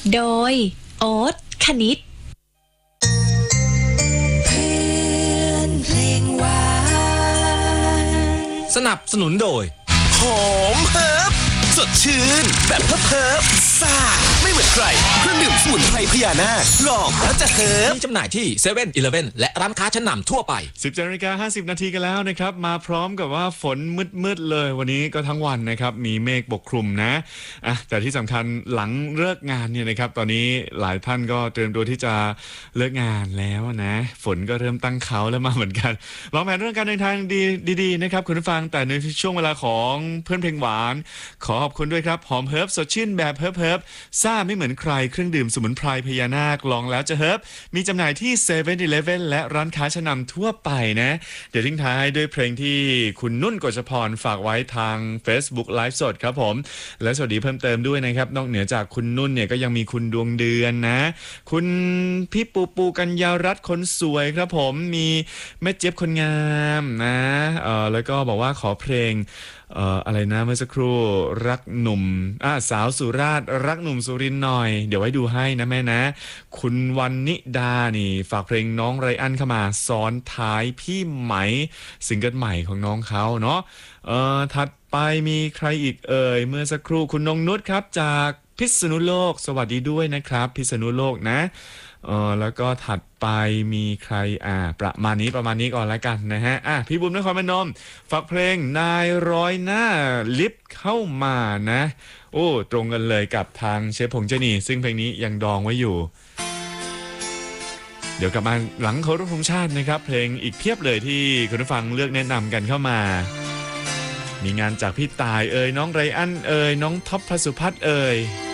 โดยโอ๊ตคณิตสนับสนุนโดยหอมเฮิร์บสดชื่นแบบเฮิร์บซ่าไม่เหมือนใครเครื่องดื่มสมุนไพรพญานาคลองแล้วจะเฮิร์บมีจำหน่ายที่7-Eleven และร้านค้าชั้นนำทั่วไป 17:50 นาทีกันแล้วนะครับมาพร้อมกับว่าฝนมืดๆเลยวันนี้ก็ทั้งวันนะครับมีเมฆปกคลุมนะแต่ที่สำคัญหลังเลิกงานเนี่ยนะครับตอนนี้หลายท่านก็เตรียมตัวที่จะเลิกงานแล้วนะฝนก็เริ่มตั้งเขาแล้วมาเหมือนกันวางแผนเรื่องการเดินทางดีๆนะครับคุณผู้ฟังแต่ในช่วงเวลาของเพื่อนเพลงหวานขอขอบคุณด้วยครับหอมเฮิร์บสดชื่นแบบเฮิร์บซ่าไม่เหมือนใครเครื่องดื่มสมุนไพรพญานาคลองแล้วจะเฮิร์บมีจำหน่ายที่ 7-Eleven และร้านค้าชั้นนำทั่วไปนะเดี๋ยวทิ้งท้ายด้วยเพลงที่คุณนุ่นกฤษพรฝากไว้ทาง Facebook Live สดครับผมและสวัสดีเพิ่มเติมด้วยนะครับนอกเหนือจากคุณนุ่นเนี่ยก็ยังมีคุณดวงเดือนนะคุณพี่ปูกัญญารัตน์คนสวยครับผมมีแม่เจี๊ยบคนงามนะแล้วก็บอกว่าขอเพลงอะไรนะเมื่อสักครู่รักหนุ่มสาวสุราษฎร์รักหนุ่มสุรินทร์หน่อยเดี๋ยวไว้ดูให้นะแม่นะคุณวันนิดานี่ฝากเพลงน้องไรอันเข้ามาซ้อนท้ายพี่ไหมซิงเกิลใหม่ของน้องเขาเนาะถัดไปมีใครอีกเมื่อสักครู่คุณนงนุชครับจากพิษณุโลกสวัสดีด้วยนะครับพิษณุโลกนะแล้วก็ถัดไปมีใครประมาณนี้ก่อนแล้วกันนะฮะพี่บุญนครพนมฝากเพลงนายร้อยหน้าลิฟต์เข้ามานะโอ้ตรงกันเลยกับทางเชฟพงษ์เจนีซึ่งเพลงนี้ยังดองไว้อยู่เดี๋ยวกลับมาหลังเคารพธงชาตินะครับเพลงอีกเพียบเลยที่คุณผู้ฟังเลือกแนะนำกันเข้ามามีงานจากพี่ตายน้องไรอันน้องท็อปพสุพัฒน์